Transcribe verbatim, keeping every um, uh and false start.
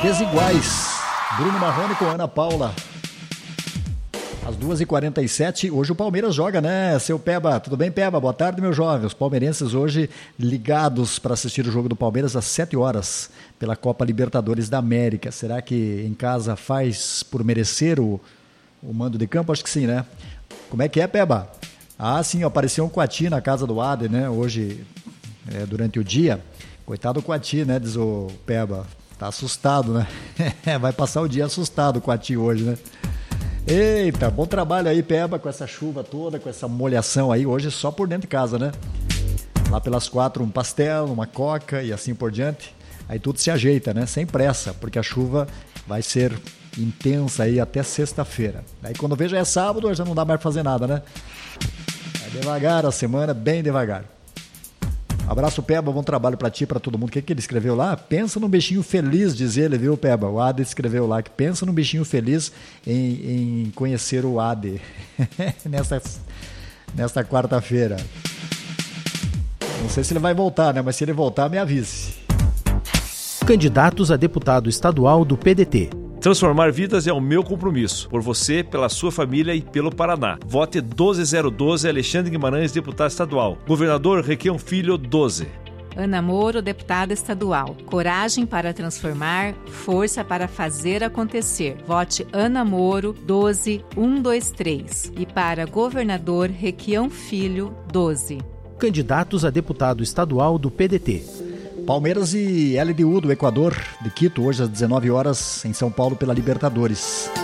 Desiguais. Bruno Marrone com Ana Paula. Às duas e quarenta e sete, hoje o Palmeiras joga, né, seu Peba? Tudo bem, Peba? Boa tarde, meu jovem. Os palmeirenses hoje ligados para assistir o jogo do Palmeiras às sete horas, pela Copa Libertadores da América. Será que em casa faz por merecer o, o mando de campo? Acho que sim, né? Como é que é, Peba? Ah, sim, apareceu um Coati na casa do Ade, né, hoje, é, durante o dia. Coitado do Coati, né, diz o Peba. Tá assustado, né? Vai passar o dia assustado o Coati hoje, né? Eita, bom trabalho aí, Peba, com essa chuva toda, com essa molhação aí, hoje só por dentro de casa, né? Lá pelas quatro, um pastel, uma coca e assim por diante. Aí tudo se ajeita, né? Sem pressa, porque a chuva vai ser intensa aí até sexta-feira. Aí quando vejo é sábado, já não dá mais pra fazer nada, né? É devagar a semana, bem devagar. Abraço, Peba, bom trabalho pra ti, pra todo mundo. O que, que ele escreveu lá? Pensa num bichinho feliz, diz ele, viu, Peba? O Ade escreveu lá que pensa num bichinho feliz em, em conhecer o Ade nesta, nesta quarta-feira. Não sei se ele vai voltar, né? Mas se ele voltar, me avise. Candidatos a deputado estadual do P D T. Transformar vidas é o meu compromisso. Por você, pela sua família e pelo Paraná. Vote doze zero doze, Alexandre Guimarães, deputado estadual. Governador Requião Filho, doze. Ana Moro, deputada estadual. Coragem para transformar, força para fazer acontecer. Vote Ana Moro, doze um dois três. E para governador Requião Filho, doze. Candidatos a deputado estadual do P D T. Palmeiras e L D U do Equador, de Quito, hoje às dezenove horas, em São Paulo, pela Libertadores.